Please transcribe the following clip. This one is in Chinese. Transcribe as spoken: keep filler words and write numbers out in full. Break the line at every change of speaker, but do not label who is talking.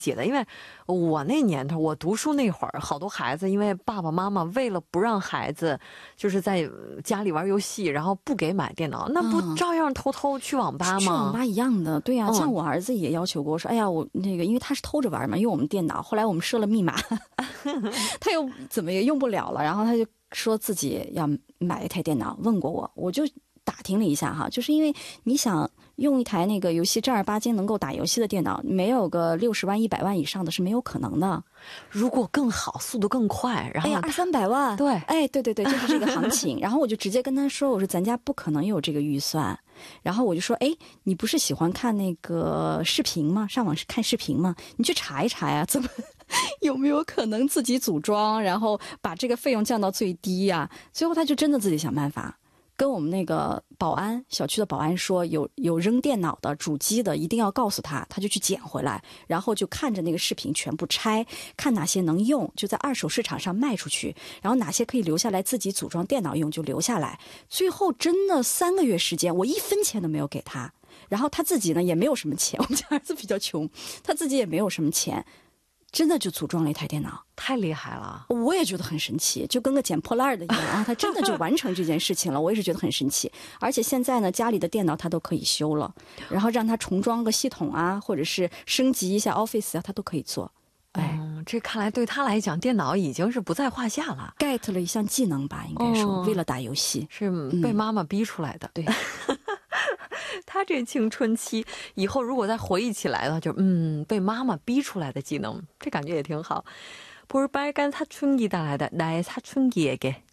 解的，因为我那年头我读书那会儿，好多孩子因为爸爸妈妈为了不让孩子就是在家里玩游戏，然后不给买电脑，那不照样偷偷去网吧吗？
去网吧一样的，对啊，像我儿子也要求过说，哎呀，我那个因为他是偷着玩嘛，用我们电脑，后来我们设了密码，他又怎么也用不了了，然后他就说自己要买一台电脑，问过我，我就打听了一下哈，就是因为你想用一台那个游戏正儿八经能够打游戏的电脑，没有个六十万、一百万以上的是没有可能的。
如果更好，速度更快，然后
哎呀，二三百万，
对，
哎，对对对，就是这个行情。然后我就直接跟他说，我说咱家不可能有这个预算。然后我就说，哎，你不是喜欢看那个视频吗？上网看视频吗？你去查一查呀，怎么有没有可能自己组装，然后把这个费用降到最低呀？最后他就真的自己想办法。跟我们那个保安小区的保安说，有有扔电脑的主机的一定要告诉他，他就去捡回来，然后就看着那个视频全部拆，看哪些能用就在二手市场上卖出去，然后哪些可以留下来自己组装电脑用就留下来。最后真的三个月时间，我一分钱都没有给他，然后他自己呢也没有什么钱，我们家儿子比较穷，他自己也没有什么钱，真的就组装了一台电脑。
太厉害了，
我也觉得很神奇，就跟个捡破烂的一样啊！他真的就完成这件事情了，我也是觉得很神奇。而且现在呢，家里的电脑他都可以修了，然后让他重装个系统啊，或者是升级一下 Office 啊，他都可以做。哎、
嗯，这看来对他来讲，电脑已经是不在话下了
，get 了一项技能吧，应该说、哦、为了打游戏，
是被妈妈逼出来的。
嗯、对。
他这青春期以后如果再回忆起来了，就嗯，被妈妈逼出来的技能，这感觉也挺好。볼빨간사춘기带来的나의사춘기에게